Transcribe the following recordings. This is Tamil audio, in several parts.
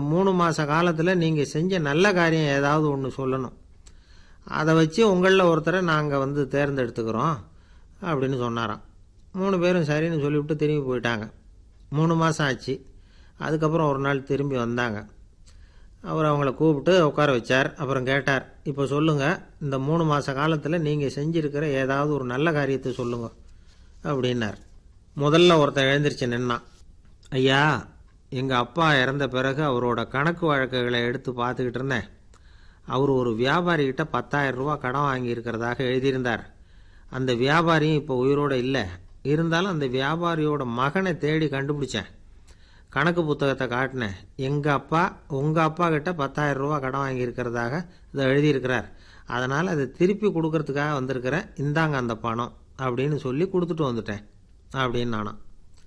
3 மாச காலத்துல நீங்க செஞ்ச நல்ல காரியம் ஏதாவது ஒன்று சொல்லணும். அதை வச்சு உங்களில் ஒருத்தரை நாங்கள் தேர்ந்தெடுத்துக்கிறோம் அப்படின்னு சொன்னாராம். 3 பேரும் சரின்னு சொல்லிவிட்டு திரும்பி போயிட்டாங்க. 3 மாதம் ஆச்சு. அதுக்கப்புறம் ஒரு நாள் திரும்பி வந்தாங்க. அவர் அவங்கள கூப்பிட்டு உட்கார வச்சார். அப்புறம் கேட்டார், இப்போ சொல்லுங்கள், இந்த 3 மாத காலத்தில் நீங்கள் செஞ்சுருக்கிற ஏதாவது ஒரு நல்ல காரியத்தை சொல்லுங்க அப்படின்னார். முதல்ல ஒருத்தன் எழுந்திரிச்சு நின்னான். ஐயா, எங்கள் அப்பா இறந்த பிறகு அவரோட கணக்கு வழக்குகளை எடுத்து பார்த்துக்கிட்டு இருந்தேன். அவர் ஒரு வியாபாரிகிட்ட 10,000 ரூபா கடன் வாங்கியிருக்கிறதாக எழுதியிருந்தார். அந்த வியாபாரியும் இப்போ உயிரோடு இல்லை. இருந்தாலும் அந்த வியாபாரியோட மகனை தேடி கண்டுபிடிச்சேன். கணக்கு புத்தகத்தை காட்டினேன். எங்கள் அப்பா உங்கள் அப்பா கிட்ட 10,000 ரூபா கடன் வாங்கியிருக்கிறதாக இதை எழுதியிருக்கிறார். அதனால் அதை திருப்பி கொடுக்கறதுக்காக வந்திருக்கிறேன். இந்தாங்க அந்த பணம் அப்படின்னு சொல்லி கொடுத்துட்டு வந்துட்டேன் அப்படின்னு நானும்.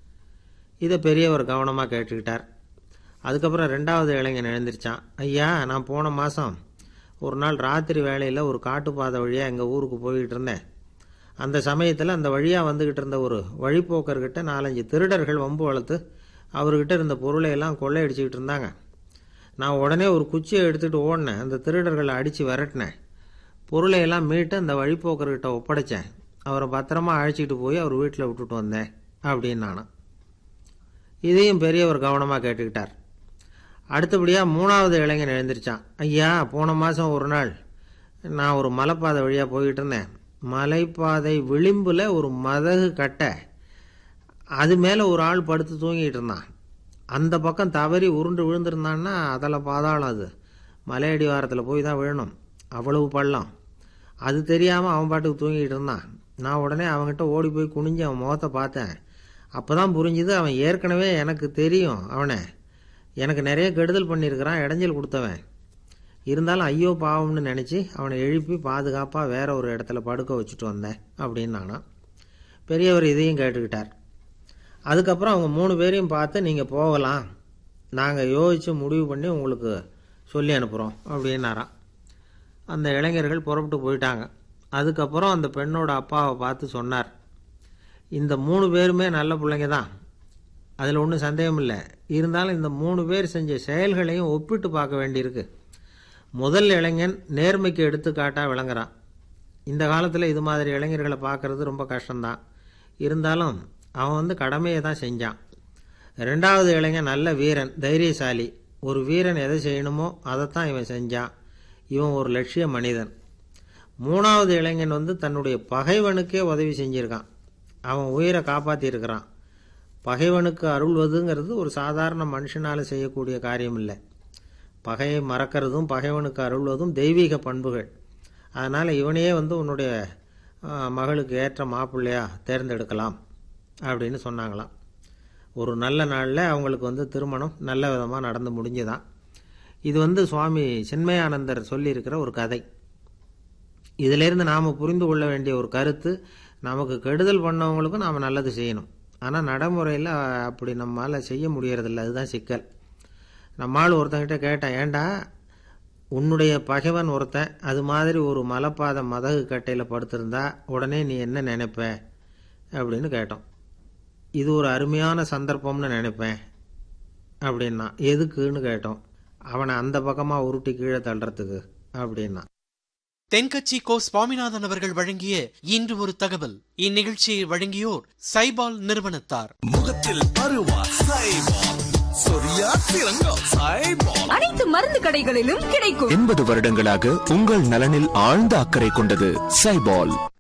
இதை பெரியவர் கவனமாக கேட்டுக்கிட்டார். அதுக்கப்புறம் 2வது இளைஞன் எழுந்திரிச்சான். ஐயா, நான் போன மாதம் ஒரு நாள் ராத்திரி வேளையில் ஒரு காட்டுப்பாதை வழியாக எங்கள் ஊருக்கு போய்கிட்டு இருந்தேன். அந்த சமயத்தில் அந்த வழியாக வந்துக்கிட்டு இருந்த ஒரு வழிப்போக்கர்கிட்ட 4-5 திருடர்கள் வம்பு வளர்த்து அவர்கிட்ட இருந்த பொருளை எல்லாம் கொள்ளையடிச்சிக்கிட்டு இருந்தாங்க. நான் உடனே ஒரு குச்சியை எடுத்துகிட்டு ஓடினேன். அந்த திருடர்களை அடித்து விரட்டினேன். பொருளை எல்லாம் மீட்டு அந்த வழிப்போக்கர்கிட்ட ஒப்படைச்சேன். அவரை பத்திரமா அழைச்சிக்கிட்டு போய் அவர் வீட்டில் விட்டுட்டு வந்தேன் அப்படின்னு நானும். இதையும் பெரியவர் கவனமாக கேட்டுக்கிட்டார். அடுத்தபடியாக 3வது இளைஞன் எழுந்திரிச்சான். ஐயா, போன மாதம் ஒரு நாள் நான் ஒரு மலைப்பாதை வழியாக போய்கிட்டு இருந்தேன். மலைப்பாதை விளிம்பில் ஒரு மதகு கட்டை, அது மேலே ஒரு ஆள் படுத்து தூங்கிட்டு இருந்தான். அந்த பக்கம் தவறி உருண்டு விழுந்திருந்தான்னா அதில் பாதாளம். அது மலையடி வாரத்தில் போய் தான் விழணும். அவ்வளவு பள்ளம். அது தெரியாமல் அவன் பாட்டுக்கு தூங்கிட்டு இருந்தான். நான் உடனே அவன்கிட்ட ஓடி போய் குனிஞ்சு அவன் முகத்தை பார்த்தேன். அப்போ தான் புரிஞ்சுது, அவன் ஏற்கனவே எனக்கு தெரியும். அவனை எனக்கு நிறைய கெடுதல் பண்ணியிருக்கிறான், இடைஞ்சல் கொடுத்தவன். இருந்தாலும் ஐயோ பாவம்னு நினச்சி அவனை எழுப்பி பாதுகாப்பாக வேற ஒரு இடத்துல படுக்க வச்சுட்டு வந்தேன் அப்படின்னு நானும். பெரியவர் இதையும் கேட்டுக்கிட்டார். அதுக்கப்புறம் அவங்க 3 பேரையும் பார்த்து, நீங்கள் போகலாம், நாங்கள் யோசித்து முடிவு பண்ணி உங்களுக்கு சொல்லி அனுப்புகிறோம் அப்படின்னாராம். அந்த இளைஞர்கள் புறப்பட்டு போயிட்டாங்க. அதுக்கப்புறம் அந்த பெண்ணோட அப்பாவை பார்த்து சொன்னார், இந்த 3 பேருமே நல்ல பிள்ளைங்க தான், அதில் ஒன்றும் சந்தேகம் இல்லை. இருந்தாலும் இந்த 3 பேர் செஞ்ச செயல்களையும் ஒப்பிட்டு பார்க்க வேண்டியிருக்கு. முதல் இளைஞன் நேர்மைக்கு எடுத்துக்காட்டாக விளங்குறான். இந்த காலத்தில் இது மாதிரி இளைஞர்களை பார்க்கறது ரொம்ப கஷ்டம்தான். இருந்தாலும் அவன் கடமையை தான் செஞ்சான். 2வது இளைஞன் நல்ல வீரன், தைரியசாலி. ஒரு வீரன் எதை செய்யணுமோ அதைத்தான் இவன் செஞ்சான். இவன் ஒரு லட்சிய மனிதன். 3வது இளைஞன் தன்னுடைய பகைவனுக்கே உதவி செஞ்சிருக்கான். அவன் உயிரை காப்பாற்றியிருக்கிறான். பகைவனுக்கு அருள்வதுங்கிறது ஒரு சாதாரண மனுஷனால் செய்யக்கூடிய காரியம் இல்லை. பகையை மறக்கிறதும் பகைவனுக்கு அருள்வதும் தெய்வீக பண்புகள். அதனால் இவனையே உன்னுடைய மகளுக்கு ஏற்ற மாப்பிள்ளையா தேர்ந்தெடுக்கலாம் அப்படின்னு சொன்னாங்களாம். ஒரு நல்ல நாளில் அவங்களுக்கு திருமணம் நல்ல விதமாக நடந்து முடிஞ்சுதான். இது சுவாமி சின்மயானந்தர் சொல்லியிருக்கிற ஒரு கதை. இதிலேருந்து நாம் புரிந்து கொள்ள வேண்டிய ஒரு கருத்து, நமக்கு கெடுதல் பண்ணவங்களுக்கும் நாம் நல்லது செய்யணும். ஆனால் நடைமுறையில் அப்படி நம்மளால் செய்ய முடியறதில்ல. அதுதான் சிக்கல். நம்மால் ஒருத்தங்கிட்ட கேட்டேன், ஏண்டா உன்னுடைய பகைவன் ஒருத்தன் அது மாதிரி ஒரு மலைப்பாதை மதகு கட்டையில் படுத்திருந்தா உடனே நீ என்ன நினைப்ப அப்படின்னு கேட்டோம். இது ஒரு அருமையான சந்தர்ப்பம்னு நினைப்பேன் அப்படின்னா. எதுக்குன்னு கேட்டோம். அவனை அந்த பக்கமாக உருட்டி கீழே தள்ளுறதுக்கு அப்படின்னா. தென்கட்சி கோ சுவாமிநாதன் அவர்கள் வழங்கிய இன்று ஒரு தகவல். இந்நிகழ்ச்சியை வழங்கியோர் சைபால் நிறுவனத்தார். முகத்தில் பருவா சைபால், சொரியா சிறங்கா சைபால், அனைத்து மருந்து கடைகளிலும் கிடைக்கும். 80 வருடங்களாக உங்கள் நலனில் ஆழ்ந்த அக்கறை கொண்டது சைபால்.